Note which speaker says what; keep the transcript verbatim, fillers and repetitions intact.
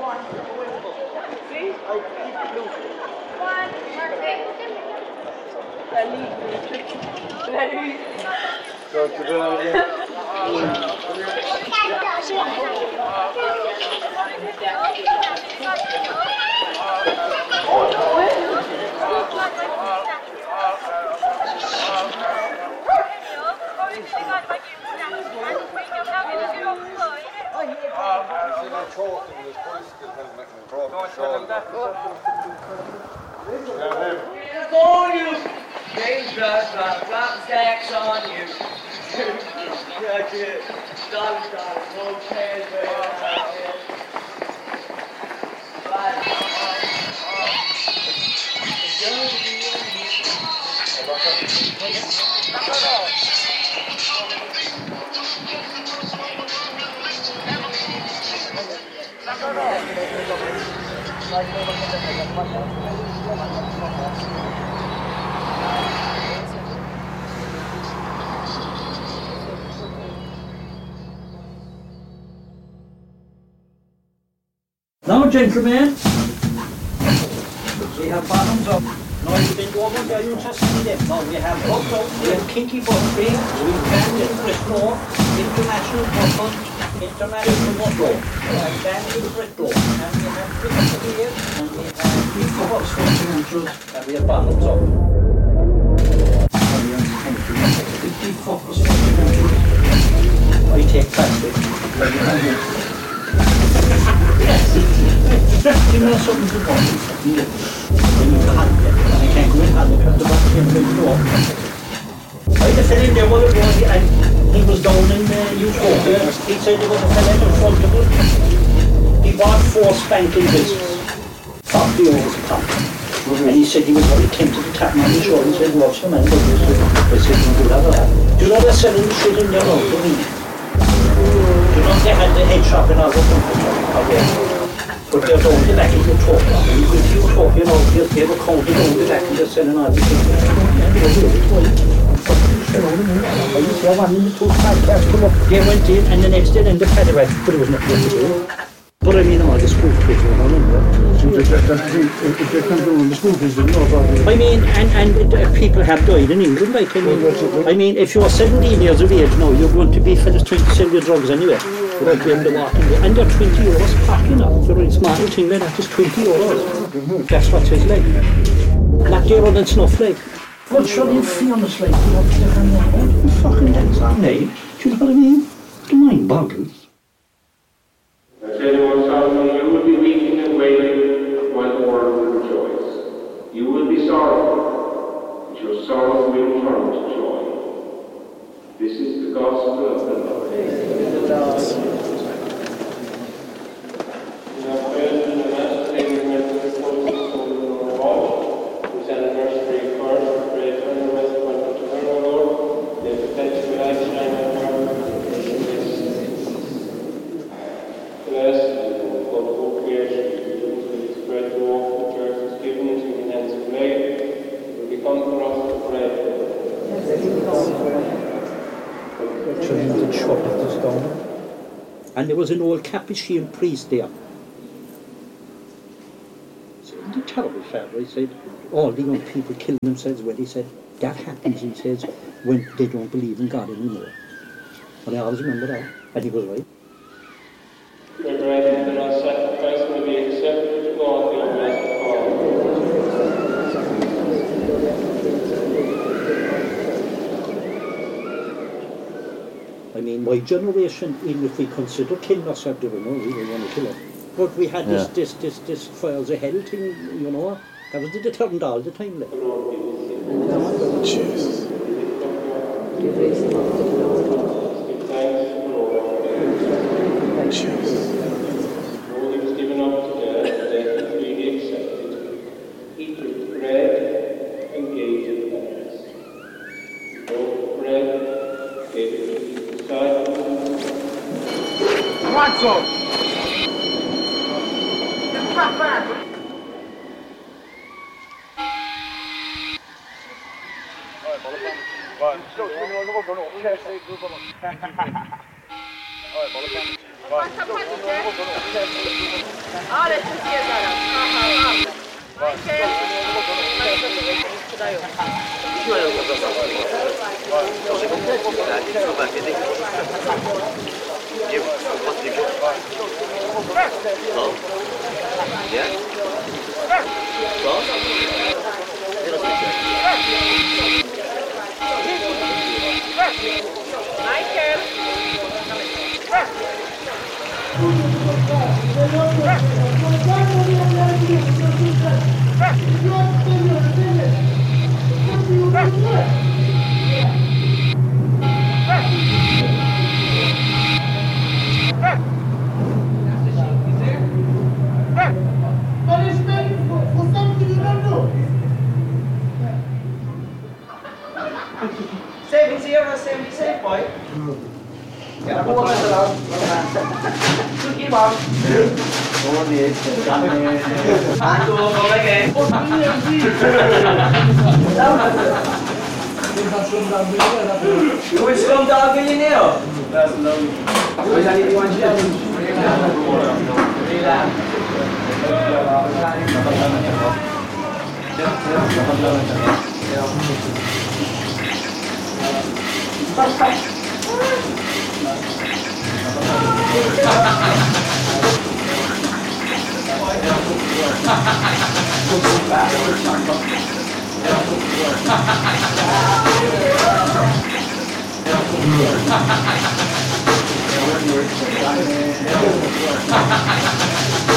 Speaker 1: Please? One,
Speaker 2: Go to the
Speaker 3: All you dangerous, flat stacks on you. Darling, darling, no chairs there.
Speaker 4: Now, gentlemen, we have bottoms up. Now, you've been over there, you're interested in them. Now, we have bottoms up, we have kinky butt springs, we have Bristol, international bottom, international bottom, we have Daniel Bristol, and we have Bristol here, and we have kinky butt springs, and we have bottoms up. Kinky butt springs. I take plastic. Give me something to watch. When you can't get it, and I can't go in and look at the back of the door. I had a fellow in there while it was, and he was down in uh, Utopia. He said there was a fellow in front of him. He bought four spanking discs, forty euros a pop. And he said he was very tempted to tap my insurance. He said, watch the man, but I said, you do have that. Do you know they're selling the shit in there now, do you? You know, they had the head shop in our country. But they're down the back in Utopia. And you could Utopia, you know, they were counted down the back and they're selling all the things. They went in and the next day then the pedigree, but it was not what to do. But I mean, all the school kids were on in there. I mean, and, and uh, people have died in England, like, I mean, I mean, if you're seventeen years of age now, you're going to be fellas trying to sell your drugs anyway. Like, be able to walk in there. And they're twenty euros pack, you know. You're a smart little thing like that, just twenty euros. That's what it's like. Not dearer than snuff, like. But surely in fairness, like, you know, what fucking that's our name? Do you know what I mean? The mind boggles.
Speaker 5: I tell you what, Solomon, you will be weeping and wailing while the world will rejoice. You will be sorrowful, but your sorrow will turn to joy. This is the gospel of the Lord. We have prayed in the Mass today, we went to the Holy Soul of God, whose anniversary occurs, we pray for the rest of the eternal Lord, the perpetual light shine on her. Blessed is the God of all creation, who with his bread to walk the church is given into the hands of clay, it will become for us the bread.
Speaker 4: And there was an old Capuchin priest there. So the terrible fellow, he said, all the young people kill themselves when he said, that happens, he says, when they don't believe in God anymore. And I always remember that, and he was right.
Speaker 5: Your bread and our sacrifice may be accepted to God, your blessed
Speaker 4: I mean, my generation, even if we consider killing ourselves, they don't know, we don't want to kill us. But we had this, yeah. this, this, this fires of hell thing, you know, that was the deterrent all the time. Like.
Speaker 2: Jesus. Jesus.
Speaker 5: Lord, he was given up to death, death he freely accepted. He took bread and gave it to others. He broke bread, gave it to his disciples.
Speaker 2: What's up? Right,
Speaker 1: Passa palicie. Ale się zje zaraz. Aha, aha. Michael. Przydają.
Speaker 6: Nie, ostatni Co? Nie? Co? Nie rozumiem.
Speaker 1: Michael.
Speaker 3: Safe, is here, safe, safe, boy.
Speaker 2: Ako ka sa lang.
Speaker 3: Suki, mom.
Speaker 2: Oo, di.
Speaker 3: Ando, okay. Which come to a billionaire? Where's that one shot?
Speaker 2: Yeah.